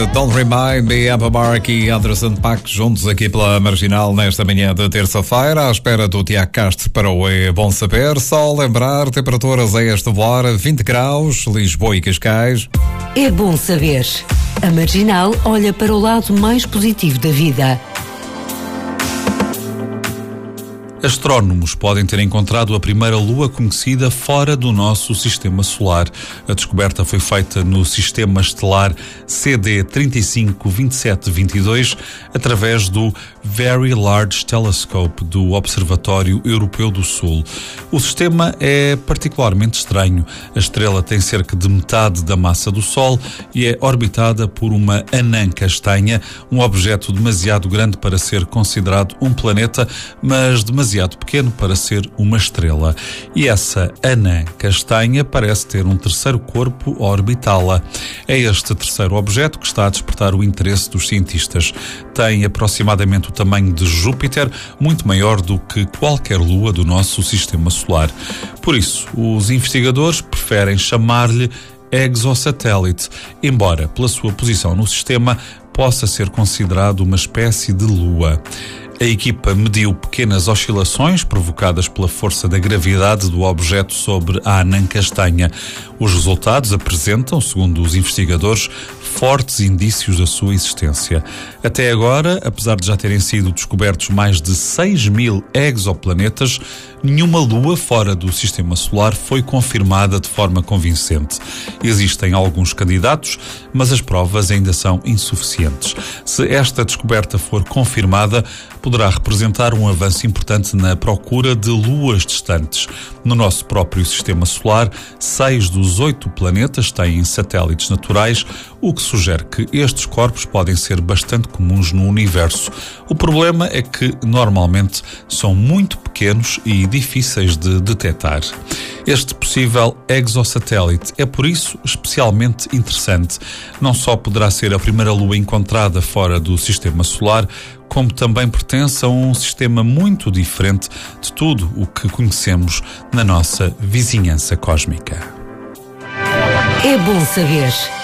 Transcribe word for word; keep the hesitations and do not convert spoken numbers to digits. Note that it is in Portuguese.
Don't Remind Me, Abba Bark e Anderson .Paak juntos aqui pela Marginal nesta manhã de terça-feira, à espera do Tiago Castro para o É Bom Saber. Só lembrar, temperaturas a esta hora, vinte graus, Lisboa e Cascais. É bom saber. A Marginal olha para o lado mais positivo da vida. Astrónomos podem ter encontrado a primeira lua conhecida fora do nosso sistema solar. A descoberta foi feita no sistema estelar C D trinta e cinco vinte e sete vinte e dois através do Very Large Telescope do Observatório Europeu do Sul. O sistema é particularmente estranho. A estrela tem cerca de metade da massa do Sol e é orbitada por uma anã castanha, um objeto demasiado grande para ser considerado um planeta, mas demasiado demasiado pequeno para ser uma estrela. E essa anã castanha parece ter um terceiro corpo a orbitá-la. É este terceiro objeto que está a despertar o interesse dos cientistas. Tem aproximadamente o tamanho de Júpiter, muito maior do que qualquer lua do nosso sistema solar. Por isso, os investigadores preferem chamar-lhe exossatélite, embora, pela sua posição no sistema, possa ser considerado uma espécie de lua. A equipa mediu pequenas oscilações provocadas pela força da gravidade do objeto sobre a anã castanha. Os resultados apresentam, segundo os investigadores, fortes indícios da sua existência. Até agora, apesar de já terem sido descobertos mais de seis mil exoplanetas, nenhuma lua fora do sistema solar foi confirmada de forma convincente. Existem alguns candidatos, mas as provas ainda são insuficientes. Se esta descoberta for confirmada, poderá representar um avanço importante na procura de luas distantes. No nosso próprio sistema solar, seis dos oito planetas têm satélites naturais, o que sugere que estes corpos podem ser bastante comuns no universo. O problema é que, normalmente, são muito pequenos e difíceis de detectar. Este possível exossatélite é, por isso, especialmente interessante. Não só poderá ser a primeira lua encontrada fora do sistema solar, como também pertence a um sistema muito diferente de tudo o que conhecemos na nossa vizinhança cósmica. É bom saber.